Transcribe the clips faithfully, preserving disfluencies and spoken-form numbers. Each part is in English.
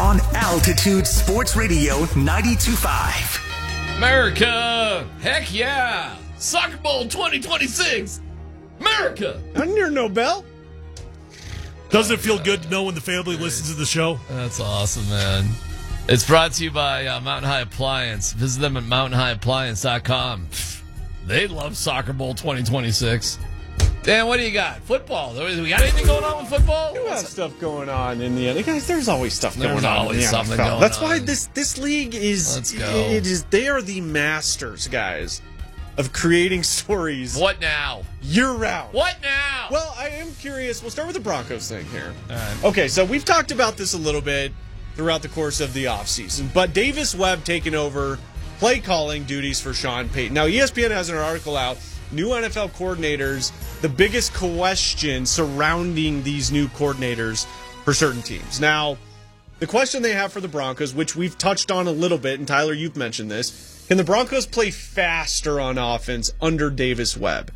on Altitude Sports Radio ninety-two point five. America! Heck yeah! Soccer Bowl twenty twenty-six! America! On your Nobel? Doesn't it feel good to know when the family listens to the show? That's awesome, man. It's brought to you by uh, Mountain High Appliance. Visit them at mountain high appliance dot com. They love Soccer Bowl twenty twenty-six. Dan, what do you got? Football. We got anything going on with football? You have stuff going on in the N F L. Guys, there's always stuff There's going on always in the something N F L. going That's on. why this this league is Let's go. it is they are the masters, guys, of creating stories What now? year round. What now? Well, I am curious. We'll start with the Broncos thing here. All right. Okay, so we've talked about this a little bit throughout the course of the offseason, but Davis Webb taking over play calling duties for Sean Payton. Now, E S P N has an article out, new N F L coordinators, the biggest question surrounding these new coordinators for certain teams. Now, the question they have for the Broncos, which we've touched on a little bit, and Tyler, you've mentioned this, can the Broncos play faster on offense under Davis Webb?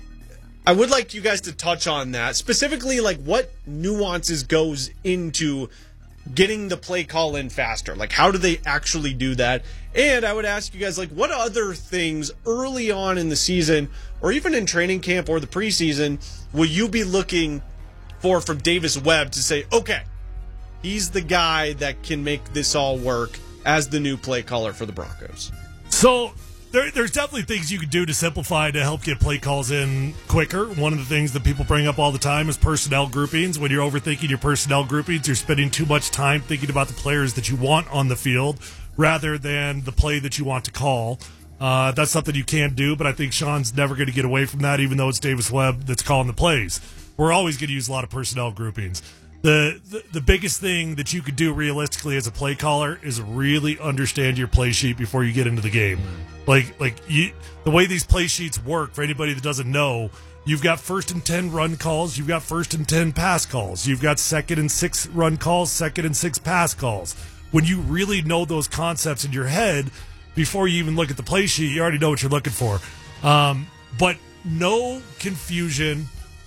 I would like you guys to touch on that. Specifically, like what nuances goes into getting the play call in faster? Like, how do they actually do that? And I would ask you guys, like, what other things early on in the season or even in training camp or the preseason will you be looking for from Davis Webb to say, okay, he's the guy that can make this all work as the new play caller for the Broncos? So there, there's definitely things you can do to simplify to help get play calls in quicker. One of the things that people bring up all the time is personnel groupings. When you're overthinking your personnel groupings, you're spending too much time thinking about the players that you want on the field rather than the play that you want to call. Uh, that's something you can do, but I think Sean's never going to get away from that, even though it's Davis Webb that's calling the plays. We're always going to use a lot of personnel groupings. The, the the biggest thing that you could do realistically as a play caller is really understand your play sheet before you get into the game. Like like you, the way these play sheets work, for anybody that doesn't know, you've got first and ten run calls, you've got first and ten pass calls, you've got second and six run calls, second and six pass calls. When you really know those concepts in your head before you even look at the play sheet, you already know what you're looking for. Um, but no confusion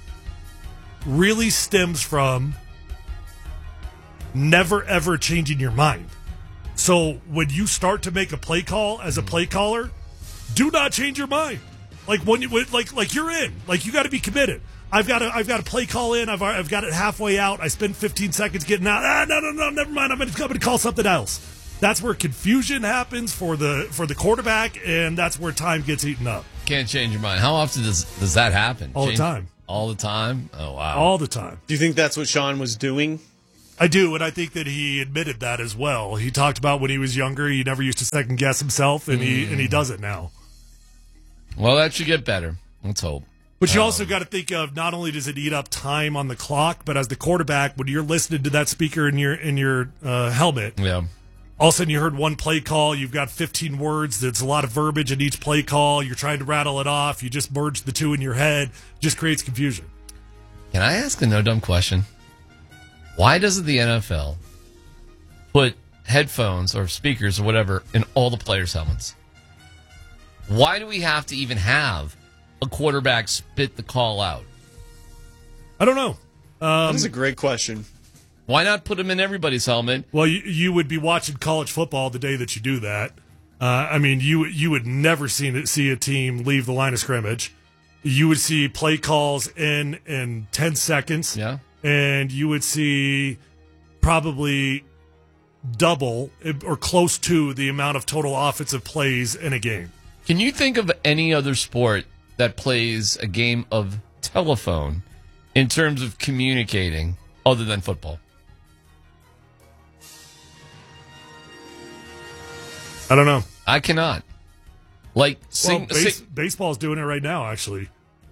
really stems from never ever changing your mind. So when you start to make a play call as a play caller, do not change your mind. Like when you like like you're in, like you got to be committed. I've got a I've got a play call in. I've I've got it halfway out. I spend fifteen seconds getting out. Ah, no no no, never mind. I'm going to call something else. That's where confusion happens for the for the quarterback, and that's where time gets eaten up. Can't change your mind. How often does does that happen? All Change- the time. All the time? Oh, wow. All the time. Do you think that's what Sean was doing? I do, and I think that he admitted that as well. He talked about when he was younger, he never used to second guess himself, and he and he does it now. Well, that should get better. Let's hope. But you Um, also got to think of not only does it eat up time on the clock, but as the quarterback, when you're listening to that speaker in your in your uh, helmet, Yeah. all of a sudden you heard one play call, you've got fifteen words, there's a lot of verbiage in each play call, you're trying to rattle it off, you just merge the two in your head, just creates confusion. Can I ask a no dumb question? Why doesn't the N F L put headphones or speakers or whatever in all the players' helmets? Why do we have to even have a quarterback spit the call out? I don't know. Um, That is a great question. Why not put them in everybody's helmet? Well, you, you would be watching college football the day that you do that. Uh, I mean, you you would never see, see a team leave the line of scrimmage. You would see play calls in in ten seconds. Yeah. And you would see probably double or close to the amount of total offensive plays in a game. Can you think of any other sport that plays a game of telephone in terms of communicating other than football? I don't know. I cannot. Like, Well, sing, base, sing, baseball's doing it right now, actually.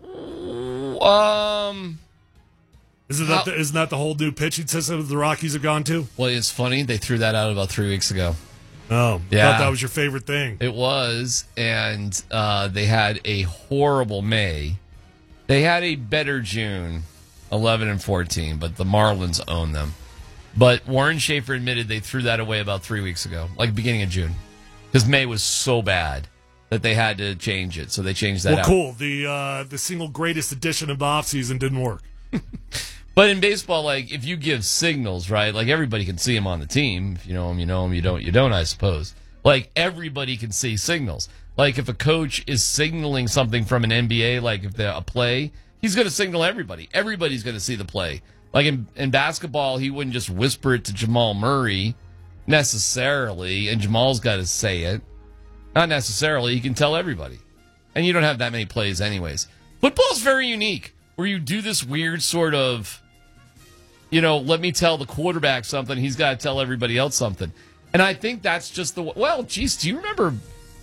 um... Isn't that, the, isn't that the whole new pitching system that the Rockies have gone to? Well, it's funny. They threw that out about three weeks ago. Oh, Yeah. I thought that was your favorite thing. It was, and uh, they had a horrible May. They had a better June, eleven and fourteen, but the Marlins own them. But Warren Schaefer admitted they threw that away about three weeks ago, like beginning of June, because May was so bad that they had to change it. So they changed that Well, out. cool. The uh, the single greatest edition of the offseason didn't work. But in baseball, like, if you give signals, right, like, everybody can see them on the team. If you know them, you know them. You don't, you don't, I suppose. Like, everybody can see signals. Like, if a coach is signaling something from an N B A, like if they're a play, he's going to signal everybody. Everybody's going to see the play. Like, in, in basketball, he wouldn't just whisper it to Jamal Murray necessarily, and Jamal's got to say it. Not necessarily. He can tell everybody. And you don't have that many plays anyways. Football's very unique, where you do this weird sort of, you know, let me tell the quarterback something, he's got to tell everybody else something. And I think that's just the, well, geez, do you remember,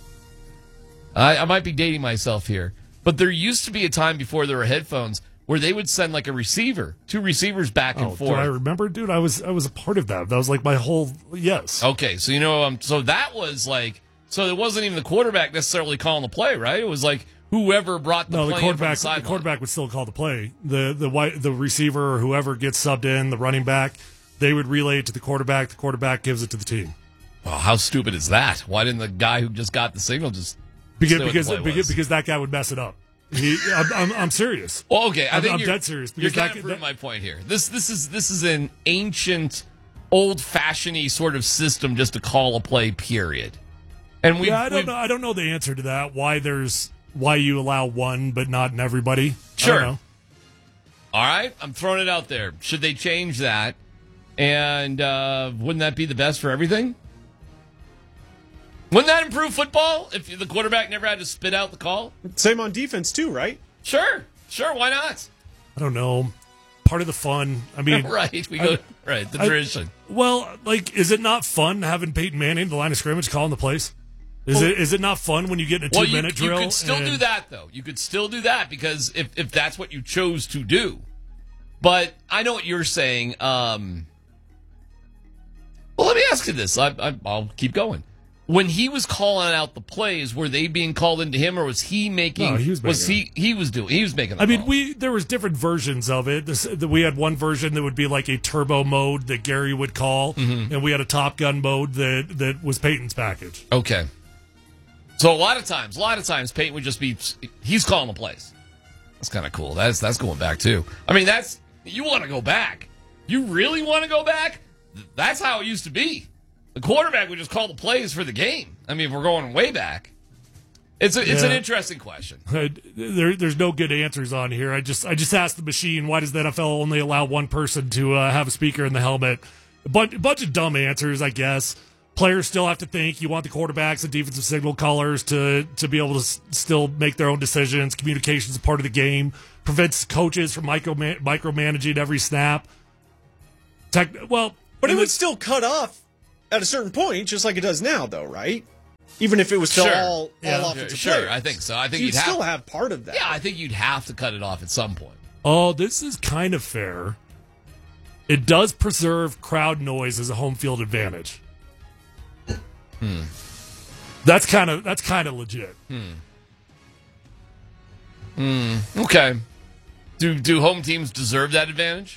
I, I might be dating myself here, but there used to be a time before there were headphones where they would send like a receiver, two receivers back and oh, forth. Do I remember, dude? I was I was a part of that. That was like my whole, yes. Okay, so you know, um, so that was like, so it wasn't even the quarterback necessarily calling the play, right? It was like whoever brought the no, play the quarterback. in from the, the quarterback would still call the play. The the white the receiver or whoever gets subbed in, the running back, they would relay it to the quarterback. The quarterback gives it to the team. Well, how stupid is that? Why didn't the guy who just got the signal just because say what because the play because, was? because that guy would mess it up. He, I'm, I'm, I'm serious. Well, okay, I I'm, think I'm you're, dead serious. You're Because kind that, of proving that, my point here. This this is this is an ancient, old-fashioned-y sort of system just to call a play. Period. And we, yeah, I don't know. I don't know the answer to that. Why there's why you allow one but not in everybody. Sure. I don't know. All right, I'm throwing it out there. Should they change that? And uh, wouldn't that be the best for everything? Wouldn't that improve football if the quarterback never had to spit out the call? Same on defense, too, right? Sure. Sure, why not? I don't know. Part of the fun. I mean, right, we go, I, right, the I, tradition. Well, like, is it not fun having Peyton Manning, the line of scrimmage, calling the plays? Is well, it is it not fun when you get in a well, two-minute you, drill? You could still and, do that, though. You could still do that because if, if that's what you chose to do. But I know what you're saying. Um, well, let me ask you this. I, I, I'll keep going. When he was calling out the plays, were they being called into him, or was he making? No, he was, was he? He was doing. He was making. The I mean, call. we there was different versions of it. This, the, we had one version that would be like a turbo mode that Gary would call, mm-hmm. and we had a Top Gun mode that that was Peyton's package. Okay. So a lot of times, a lot of times, Peyton would just be he's calling the plays. That's kind of cool. That's that's going back too. I mean, that's you want to go back. You really want to go back? That's how it used to be. The quarterback would just call the plays for the game. I mean, if we're going way back, it's a, it's yeah. an interesting question. There, there's no good answers on here. I just I just asked the machine, why does the N F L only allow one person to uh, have a speaker in the helmet? A bunch, a bunch of dumb answers, I guess. Players still have to think. You want the quarterbacks and defensive signal callers to to be able to s- still make their own decisions. Communication is a part of the game. Prevents coaches from micro micromanaging every snap. Tech, well, but it would still cut off at a certain point, just like it does now, though, right? Even if it was still Sure. all, all Yeah. offensive Sure, players. I think so. I think you'd, you'd have, still have part of that. Yeah, I think you'd have to cut it off at some point. Oh, this is kind of fair. It does preserve crowd noise as a home field advantage. Hmm. That's kind of that's kind of legit. Hmm. Hmm. Okay. Do do home teams deserve that advantage?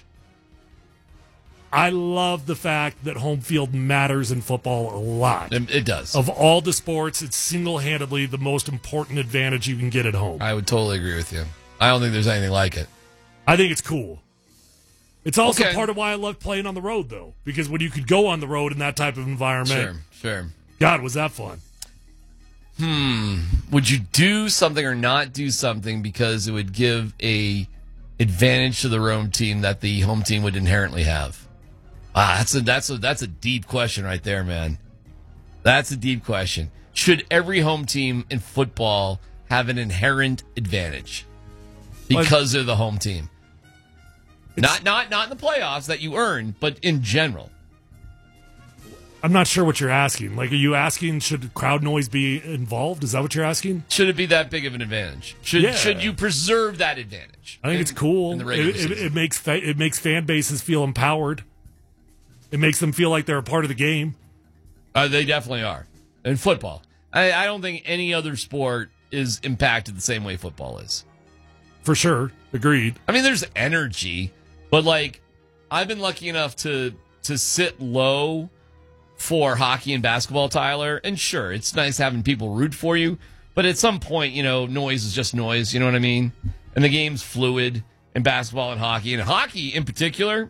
I love the fact that home field matters in football a lot. It, it does. Of all the sports, it's single-handedly the most important advantage you can get at home. I would totally agree with you. I don't think there's anything like it. I think it's cool. It's also Okay. part of why I love playing on the road, though, because when you could go on the road in that type of environment, Sure, sure. God, was that fun. Hmm. Would you do something or not do something because it would give a advantage to the home team that the home team would inherently have? Ah, that's a that's a that's a deep question right there, man. That's a deep question. Should every home team in football have an inherent advantage because they're the home team? Not not not in the playoffs that you earn, but in general. I'm not sure what you're asking. Like, are you asking should crowd noise be involved? Is that what you're asking? Should it be that big of an advantage? Should Yeah. should you preserve that advantage? I think in- it's cool. in the regular It, it, season? it makes fa- it makes fan bases feel empowered. It makes them feel like they're a part of the game. Uh, they definitely are. In football. I, I don't think any other sport is impacted the same way football is. For sure. Agreed. I mean, there's energy, but like, I've been lucky enough to to sit low for hockey and basketball, Tyler. And sure, it's nice having people root for you, but at some point, you know, noise is just noise. You know what I mean? And the game's fluid. in basketball and hockey. And hockey in particular,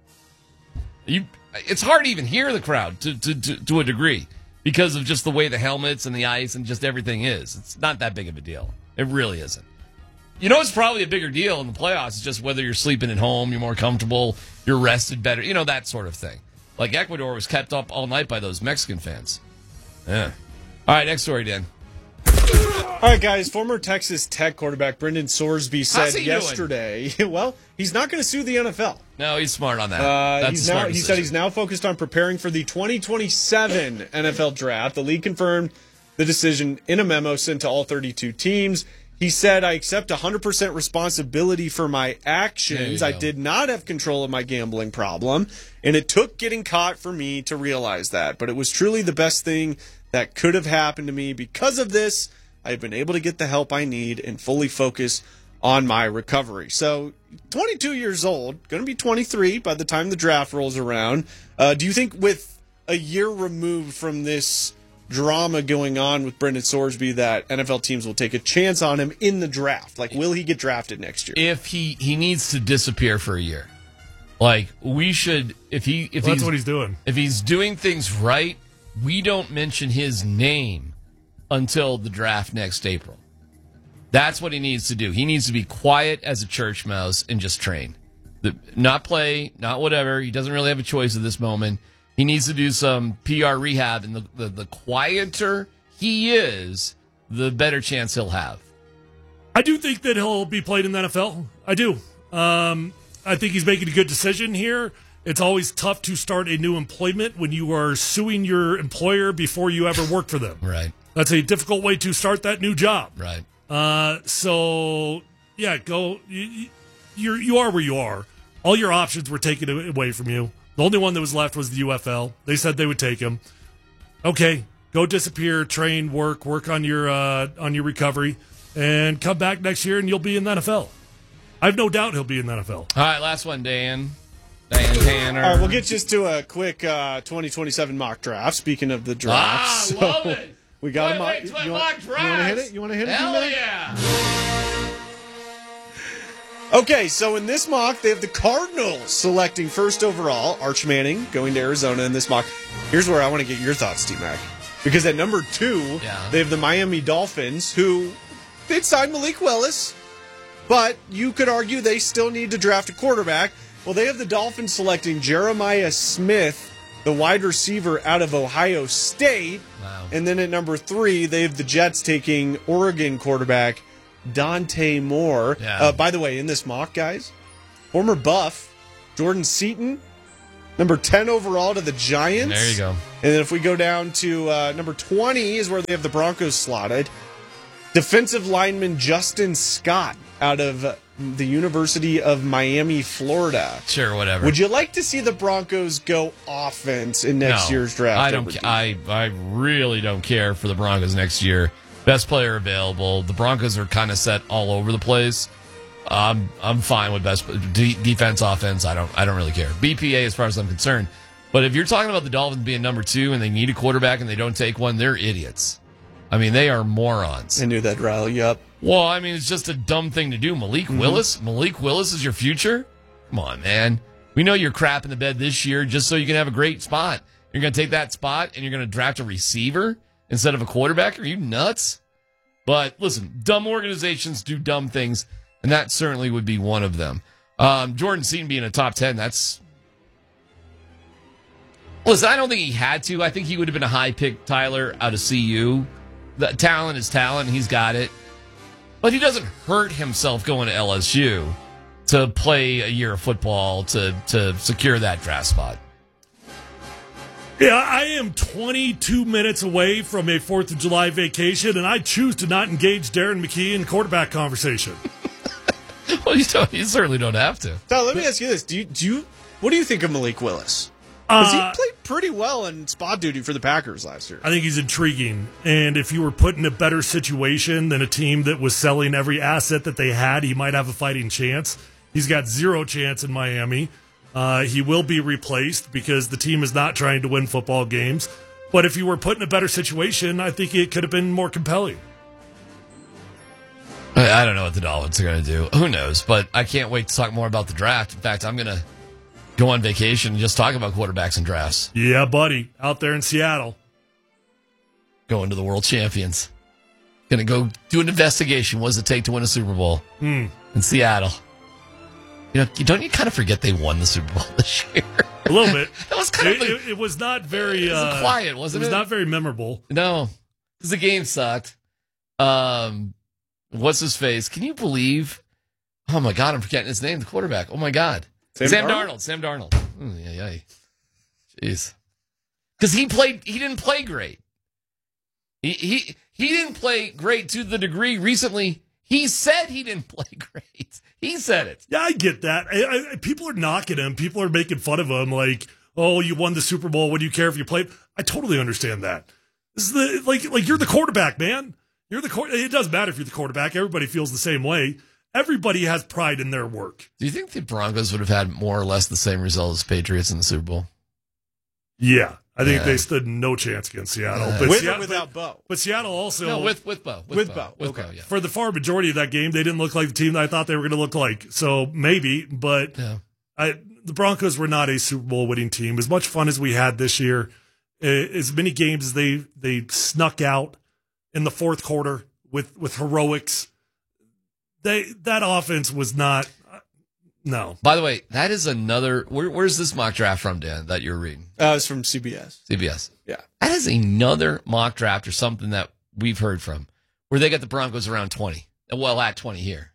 you it's hard to even hear the crowd to, to, to, to a degree because of just the way the helmets and the ice and just everything is. It's not that big of a deal. It really isn't. You know, it's probably a bigger deal in the playoffs. It's just whether you're sleeping at home, you're more comfortable, you're rested better, you know, that sort of thing. Like Ecuador was kept up all night by those Mexican fans. Yeah. All right, next story, Dan. All right, guys. Former Texas Tech quarterback Brendan Sorsby said yesterday, well, he's not going to sue the N F L. No, he's smart on that. Uh, That's he's a smart now, he decision. said he's now focused on preparing for the twenty twenty-seven N F L draft. The league confirmed the decision in a memo sent to all thirty-two teams. He said, I accept one hundred percent responsibility for my actions. I did not have control of my gambling problem, and it took getting caught for me to realize that. But it was truly the best thing that could have happened to me. Because of this, I've been able to get the help I need and fully focus on my recovery. So, twenty-two years old, going to be twenty-three by the time the draft rolls around. Uh, do you think with a year removed from this drama going on with Brendan Sorsby that N F L teams will take a chance on him in the draft? Like, will he get drafted next year? If he, he needs to disappear for a year. Like, we should, if he, if Well, he's, that's what he's doing. If he's doing things right, we don't mention his name until the draft next April. That's what he needs to do. He needs to be quiet as a church mouse and just train. The, not play, not whatever. He doesn't really have a choice at this moment. He needs to do some P R rehab, and the, the, the quieter he is, the better chance he'll have. I do think that he'll be played in the N F L. I do. Um, I think he's making a good decision here. It's always tough to start a new employment when you are suing your employer before you ever work for them. Right. That's a difficult way to start that new job. Right. Uh, so, yeah, go. You, you're, you are where you are. All your options were taken away from you. The only one that was left was the U F L. They said they would take him. Okay, go disappear, train, work, work on your uh, on your recovery, and come back next year, and you'll be in the N F L. I have no doubt he'll be in the N F L. All right, last one, Dan. Dan Tanner. All right, we'll get just to a quick uh, twenty twenty-seven mock draft. Speaking of the draft, Ah, so love it. we got wait, a mock. wait, You, wait, you, mock want, you want to hit it? You want to hit it? Hell T-Mac? yeah. Okay, so in this mock, they have the Cardinals selecting first overall. Arch Manning going to Arizona in this mock. Here's where I want to get your thoughts, T-Mac. Because at number two, Yeah. they have the Miami Dolphins, who did sign Malik Willis, but you could argue they still need to draft a quarterback. Well, they have the Dolphins selecting Jeremiah Smith, the wide receiver out of Ohio State. Wow. And then at number three, they have the Jets taking Oregon quarterback Dante Moore. Yeah. Uh, by the way, in this mock, guys, former Buff, Jordan Seaton, number ten overall to the Giants. There you go. And then if we go down to uh, number twenty is where they have the Broncos slotted. Defensive lineman Justin Scott out of the University of Miami, Florida. Sure, whatever. Would you like to see the Broncos go offense in next No, year's draft? I don't. over ca- I I really don't care for the Broncos next year. Best player available. The Broncos are kind of set all over the place. Um, I'm fine with best de- defense, offense. I don't. I don't really care. B P A as far as I'm concerned. But if you're talking about the Dolphins being number two and they need a quarterback and they don't take one, they're idiots. I mean, they are morons. I knew that'd rile you up. Well, I mean, it's just a dumb thing to do. Malik Mm-hmm. Willis? Malik Willis is your future? Come on, man. We know you're crap in the bed this year just so you can have a great spot. You're going to take that spot and you're going to draft a receiver instead of a quarterback? Are you nuts? But listen, dumb organizations do dumb things, and that certainly would be one of them. Um, Jordan Seaton being a top ten, that's... Listen, I don't think he had to. I think he would have been a high pick, Tyler, out of C U. The talent is talent. He's got it. But he doesn't hurt himself going to L S U to play a year of football to, to secure that draft spot. Yeah, I am twenty-two minutes away from a fourth of July vacation, and I choose to not engage Darren McKee in quarterback conversation. Well, you, don't, you certainly don't have to. So let me ask you this: Do you, do you what do you think of Malik Willis? Because Uh, he played pretty well in spot duty for the Packers last year. I think he's intriguing. And if you were put in a better situation than a team that was selling every asset that they had, he might have a fighting chance. He's got zero chance in Miami. Uh, he will be replaced because the team is not trying to win football games. But if you were put in a better situation, I think it could have been more compelling. All I, I don't know what the Dolphins are going to do. Who knows? But I can't wait to talk more about the draft. In fact, I'm going to go on vacation and just talk about quarterbacks and drafts. Yeah, buddy. Out there in Seattle. Going to the world champions. Going to go do an investigation. What does it take to win a Super Bowl Hmm. in Seattle? You know, don't you kind of forget they won the Super Bowl this year? A little bit. That was kind it, of it, it was not very it was uh, quiet, wasn't it? It was not very memorable. No, because the game sucked. Um, what's his face? Can you believe? Oh my God, I'm forgetting his name. The quarterback. Oh my God, Sam, Sam Darnold? Darnold. Sam Darnold. Oh, yeah, yeah. Jeez, because he played. He didn't play great. He he he didn't play great to the degree recently. He said he didn't play great. He said it. Yeah, I get that. I, I, people are knocking him. People are making fun of him. Like, oh, you won the Super Bowl. What do you care if you played? I totally understand that. This is the like, like you're the quarterback, man. You're the quarter. It doesn't matter if you're the quarterback. Everybody feels the same way. Everybody has pride in their work. Do you think the Broncos would have had more or less the same result as Patriots in the Super Bowl? Yeah, I think Yeah. they stood no chance against Seattle. Yeah. But With Seattle, or without Bo? But Seattle also, No, with with Bo. With, With Bo. Bo, With okay. Bo, yeah. for the far majority of that game, they didn't look like the team that I thought they were going to look like. So maybe, but Yeah. I, the Broncos were not a Super Bowl winning team. As much fun as we had this year, eh, as many games as they they snuck out in the fourth quarter with with heroics, they that offense was not. No. By the way, that is another. Where, where's this mock draft from, Dan, that you're reading? Uh, it's from C B S. C B S. Yeah. That is another mock draft or something that we've heard from where they got the Broncos around twenty. Well, at twenty here.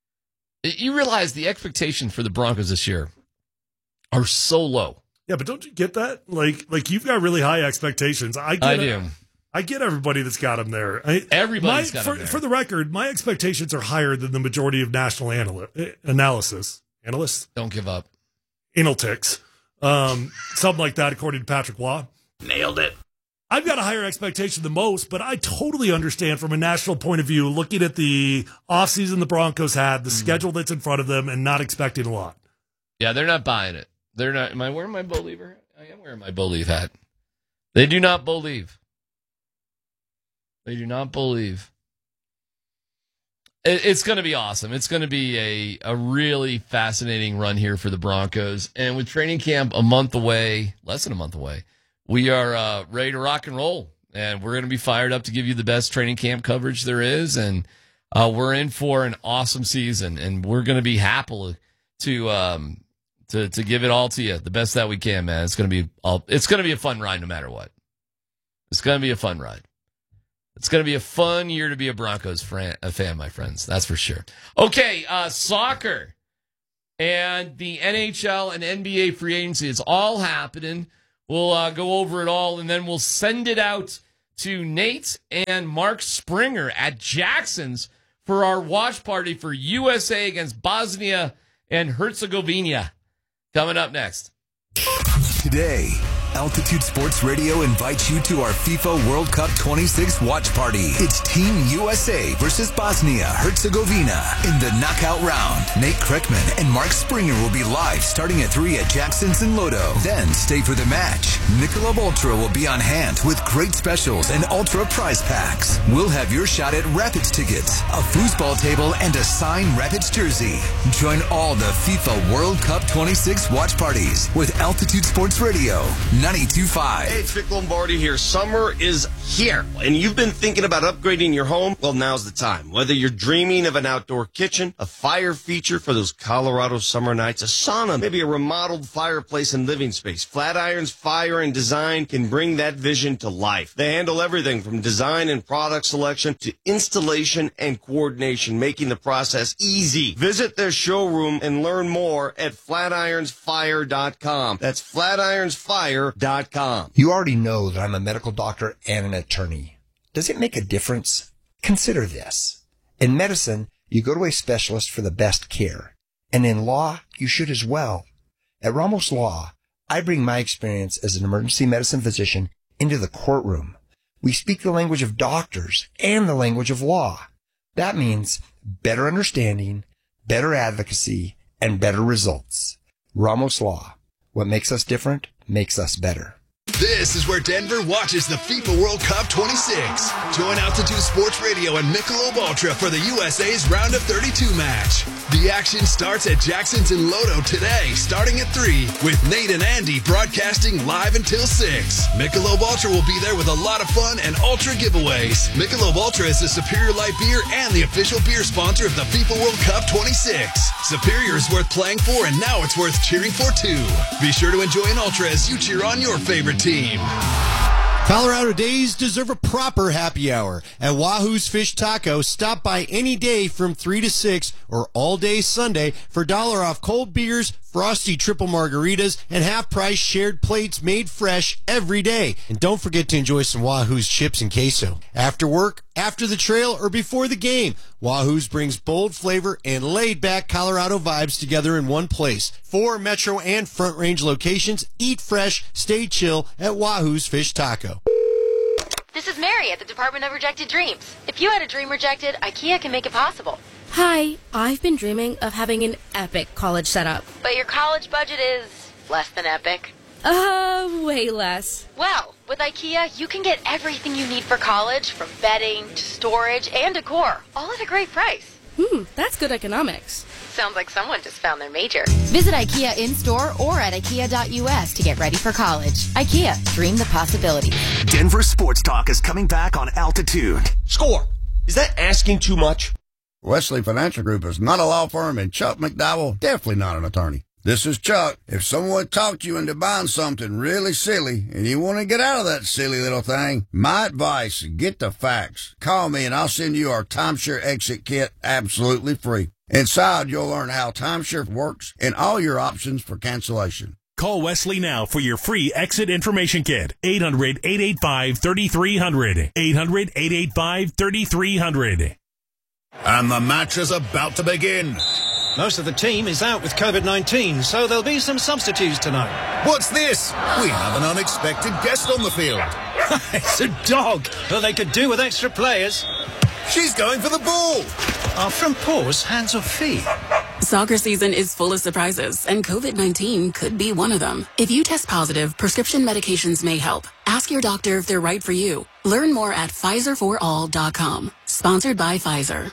You realize the expectation for the Broncos this year are so low. Yeah, but don't you get that? Like, like you've got really high expectations. I get I it. do. I get everybody that's got them there. I, Everybody's my, got for, them there. For the record, my expectations are higher than the majority of national anal- analysis. Analysts? Don't give up. Analytics. Um, something like that, according to Patrick Waugh. Nailed it. I've got a higher expectation than most, but I totally understand from a national point of view, looking at the offseason the Broncos had, the mm. schedule that's in front of them, and not expecting a lot. Yeah, they're not buying it. They're not. Am I wearing my believer? I am wearing my believe hat. They do not believe. They do not believe. It, it's going to be awesome. It's going to be a, a really fascinating run here for the Broncos. And with training camp a month away, less than a month away, we are uh, ready to rock and roll. And we're going to be fired up to give you the best training camp coverage there is. And uh, we're in for an awesome season. And we're going to be happy to um, to to give it all to you, the best that we can, man. It's going to be all, it's going to be a fun ride no matter what. It's going to be a fun ride. It's going to be a fun year to be a Broncos fan, a fan, my friends. That's for sure. Okay, uh, soccer and the N H L and N B A free agency. It's all happening. We'll uh, go over it all, and then we'll send it out to Nate and Mark Springer at Jackson's for our watch party for U S A against Bosnia and Herzegovina. Coming up next. Today, Altitude Sports Radio invites you to our FIFA World Cup twenty-six watch party. It's Team U S A versus Bosnia Herzegovina in the knockout round. Nate Kreckman and Mark Springer will be live starting at three at Jackson's in Lodo. Then stay for the match. Michelob Ultra will be on hand with great specials and Ultra prize packs. We'll have your shot at Rapids tickets, a foosball table, and a signed Rapids jersey. Join all the FIFA World Cup twenty-six watch parties with Altitude Sports Radio ninety-two point five. Hey, it's Vic Lombardi here. Summer is here, and you've been thinking about upgrading your home? Well, now's the time. Whether you're dreaming of an outdoor kitchen, a fire feature for those Colorado summer nights, a sauna, maybe a remodeled fireplace and living space, Flatiron's Fire and Design can bring that vision to life. They handle everything from design and product selection to installation and coordination, making the process easy. Visit their showroom and learn more at flatirons fire dot com. That's flatirons fire dot com. You already know that I'm a medical doctor and an attorney. Does it make a difference? Consider this. In medicine, you go to a specialist for the best care. And in law, you should as well. At Ramos Law, I bring my experience as an emergency medicine physician into the courtroom. We speak the language of doctors and the language of law. That means better understanding, better advocacy, and better results. Ramos Law. What makes us different makes us better. This is where Denver watches the FIFA World Cup twenty-six. Join Altitude Sports Radio and Michelob Ultra for the U S A's Round of thirty-two match. The action starts at Jackson's in Lodo today, starting at three, with Nate and Andy broadcasting live until six. Michelob Ultra will be there with a lot of fun and Ultra giveaways. Michelob Ultra is the Superior Light beer and the official beer sponsor of the FIFA World Cup twenty-six. Superior is worth playing for, and now it's worth cheering for too. Be sure to enjoy an Ultra as you cheer on your favorite team. Colorado Days deserve a proper happy hour. At Wahoo's Fish Taco, stop by any day from three to six or all day Sunday for a dollar off cold beers, frosty triple margaritas, and half-price shared plates made fresh every day. And don't forget to enjoy some Wahoo's chips and queso. After work, after the trail, or before the game, Wahoo's brings bold flavor and laid-back Colorado vibes together in one place. Four Metro and Front Range locations. Eat fresh, stay chill at Wahoo's Fish Taco. This is Mary at the Department of Rejected Dreams. If you had a dream rejected, IKEA can make it possible. Hi, I've been dreaming of having an epic college setup. But your college budget is less than epic. Uh, way less. Well, with IKEA, you can get everything you need for college, from bedding to storage and decor, all at a great price. Hmm, that's good economics. Sounds like someone just found their major. Visit IKEA in-store or at ikea dot u s to get ready for college. IKEA, dream the possibilities. Denver Sports Talk is coming back on Altitude. Score! Is that asking too much? Wesley Financial Group is not a law firm, and Chuck McDowell definitely not an attorney. This is Chuck. If someone talked you into buying something really silly and you want to get out of that silly little thing, my advice, get the facts. Call me and I'll send you our timeshare exit kit absolutely free. Inside, you'll learn how timeshare works and all your options for cancellation. Call Wesley now for your free exit information kit. eight hundred, eight eight five, three three zero zero. eight hundred, eight eight five, three three zero zero. And the match is about to begin. Most of the team is out with COVID nineteen, so there'll be some substitutes tonight. What's this? We have an unexpected guest on the field. It's a dog, but they could do with extra players. She's going for the ball. Are front paws hands or feet? Soccer season is full of surprises, and COVID nineteen could be one of them. If you test positive, prescription medications may help. Ask your doctor if they're right for you. Learn more at Pfizer for all dot com. Sponsored by Pfizer.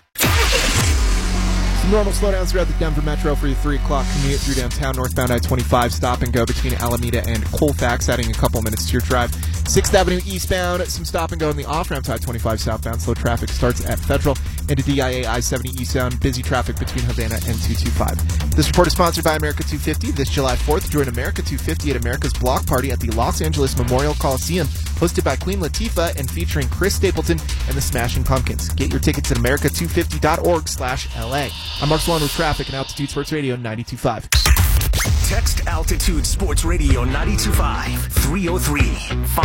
Some normal slowdowns throughout the Denver Metro for your three o'clock commute through downtown, northbound I twenty-five, stop and go between Alameda and Colfax, adding a couple minutes to your drive. sixth Avenue eastbound, some stop and go in the off-ramp to I twenty-five southbound. Slow traffic starts at Federal into D I A I seventy eastbound. Busy traffic between Havana and two twenty-five. This report is sponsored by America two fifty. This July fourth, join America two fifty at America's Block Party at the Los Angeles Memorial Coliseum, hosted by Queen Latifah and featuring Chris Stapleton and the Smashing Pumpkins. Get your tickets at america two fifty dot org slash L A. I'm Mark Salon with traffic and Altitude Sports Radio ninety-two point five. Text Altitude Sports Radio ninety-two point five three oh three.